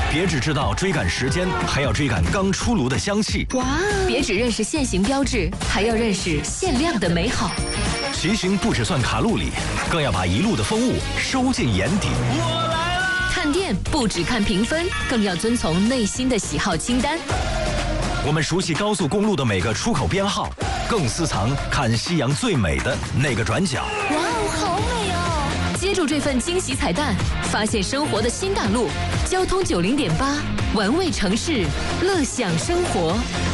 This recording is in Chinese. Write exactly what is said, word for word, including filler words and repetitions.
别只知道追赶时间，还要追赶刚出炉的香气。 哇！别只认识限行标志，还要认识限量的美好。 骑行不只算卡路里，更要把一路的风物收进眼底。 我来了！ 看店不只看评分，更要遵从内心的喜好清单。 我们熟悉高速公路的每个出口编号，更私藏看夕阳最美的那个转角。 哇哦，好美哦！接住这份惊喜彩蛋，发现生活的新大陆。交通九零点八，玩味城市，乐享生活。